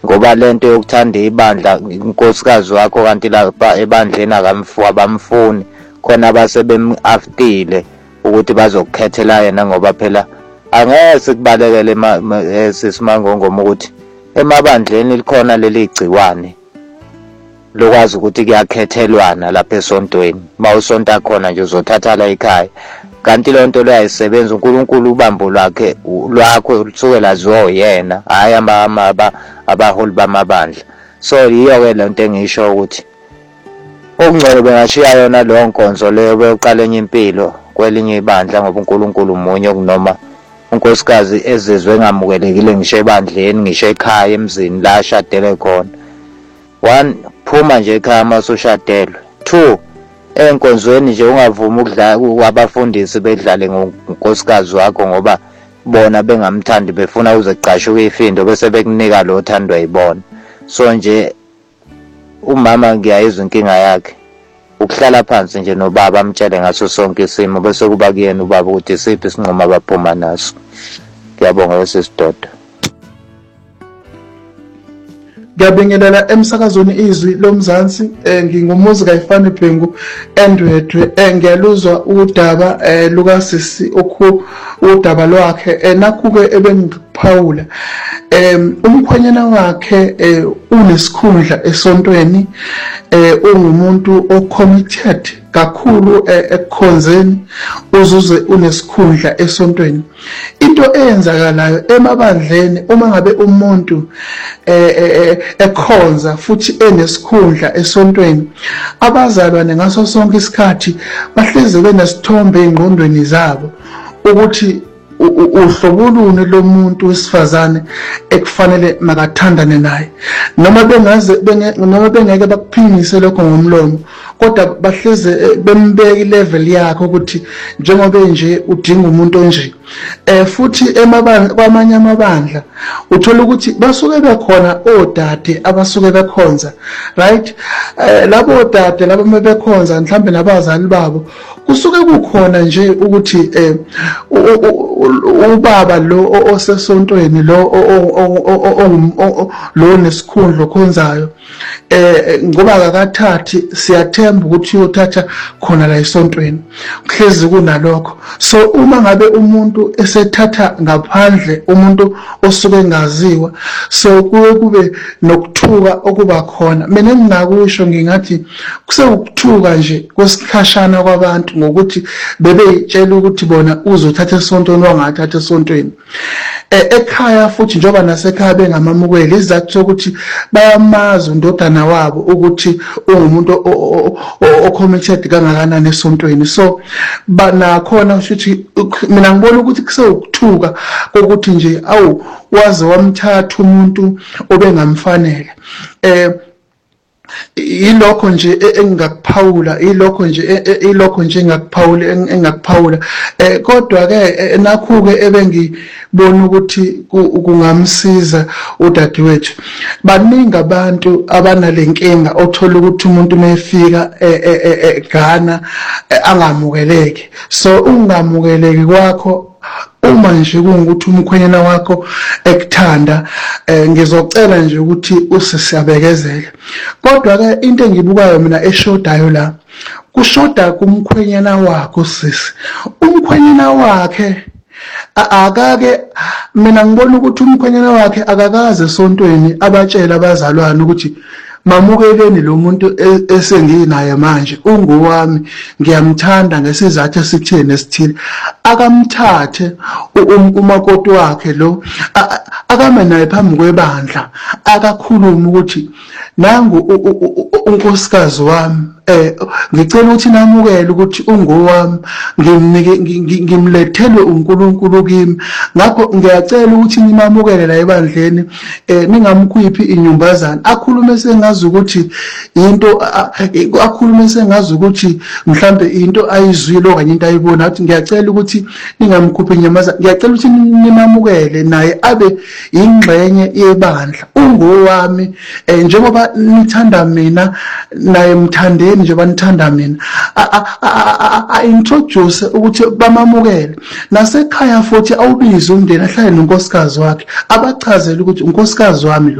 ngoba lento yokuthanda ibandla unkosikazi wakho kanti lapha ebandleni abamfuni khona abasebemaftile ukuthi bazokukhethela yena ngoba phela angeke kubalekele sisimangongoma ukuthi emabandleni likhona leli gciwane lokwazi ukuthi kuyakhethelwana lapha esontweni mawusonta khona nje uzothatha la ekhaya kanti lonto leyayisebenza uNkulunkulu ubambo lwakho lusuke laziwa yena hayi abaholi bamabandla so yiyo ke lento engisho ukuthi okungcono bengashiya yona leyo nkonzo leyo beyoqala enye impilo kwelinye ibandla ngoba uNkulunkulu munye kunoma unkosikazi ezizwe engamukelekile ngisho ebandleni ngisho ekhaya emzini la ashadele khona 1 phuma nje ekhaya masushadele 2 enkonzweni nje ungavumi ukudlala abafundisi bedlale ngonkosikazi wakho ngoba bona bengamthandi befuna uzeqasha uyifindo bese bekunika lo othandwa yibona so nje umama ngiyayizwa inkinga yakhe ukuhlala phansi nje nobaba amtshele ngaso sonke isimo bese kuba kuyena ubaba ukuthi isiphi isinqumo abaphuma naso. Ngiyabonga wesisidoda. Ngiyabingelela emsakazweni izwi lomzansi ngingumuzi kaYifani Bhengu endwedwe ngiyaluzwa udaba lukasisi udaba lwakhe nakho ke ebengiphawula umkhwenyana wakhe unesikhundla esontweni ungumuntu ocommitted kakhulu ekukhonzeni uzuze unesikhundla esontweni into eyenzakalayo emabandleni uma ngabe umuntu ekhonza futhi enesikhundla esontweni abazalwane ngaso sonke isikhathi bahleze benesithombe engqondweni zabo ukuthi uhlobulune lomuntu wesifazane ekufanele makathandane naye noma bengeke bakuphimise lokho ngomlomo kodwa bahleze bembeka ilevel yakhe ukuthi njengoba nje udinga umuntu onje futhi kwamanye amabandla uthola ukuthi basuke bekhona odade abasuke bekhonza right labo odade labo bekhonza mhlambe nabazali babo kusuke kukhona nje ukuthi ubaba lo osesontweni lo nesikhundla okhonzayo ngoba akathathi siyathemba ukuthi uyothatha khona la esontweni kuhlezi kunalokho so uma ngabe umuntu esethatha ngaphandle umuntu osuke ngaziwa so kube nokuthuka okuba khona mina ngingakusho ngingathi kusekuthuka nje kwesikhashana kwabantu ngokuthi bebeyitshela ukuthi bona uzothatha esontweni wangathatha esontweni ekhaya futhi njoba nasekhaya bengamamukeli izathu sokuthi bayamaza undodana wabo ukuthi ungumuntu ocommitted kangakanani esontweni so banakhona ukuthi mina ngibona ukuthi kusewukuthuka kokuthi nje awu waze wamthatha umuntu obengamfanele ilokho nje engakuphawula ilokho nje engakuphawula kodwa ke nakho ke ebengibona ukuthi kungamsiza udadewethu baningi abantu abanalenkinga othola ukuthi umuntu mayefika eGhana angamukeleki so ungamukeleki kwakho uma nje kungukuthi umkhwenyana wakho ekuthanda ngizocela nje ukuthi usisiyabekezele kodwa ke into engibukayo mina eshodayo la kushoda kumkhwenyana wakho sisi umkhwenyana wakhe akake mina ngibona ukuthi umkhwenyana wakhe akakaze esontweni abatshela abazalwane ukuthi mamukeleni lo muntu esenginaye manje ungowami ngiyamthanda ngesizathu esithile nesithile akamthathe umakoti wakhe lo akame naye phambi kwebandla akakhuluma ukuthi nangu unkosikazi wami ngicela ukuthi namukele ukuthi ungowami ngimlethelwe uNkulunkulu kimi ngakho ngiyacela ukuthi nimamukele la ebandleni ningamkhuphi inyumbazana akhulume sengazi ukuthi into akhulume sengazi ukuthi mhlambe into ayizwile okanye into ayibona athi ngiyacela ukuthi ningamkhuphi inyumbazana ngiyacela ukuthi nimamukele naye abe ingxenye yebandla ungowami njengoba nithanda mina naye mthandeni nje banithanda mina introduce ukuthi bamamukele nasekhaya futhi awubize umndeni ahlale nonkosikazi wakhe abachazela ukuthi unkosikazi wami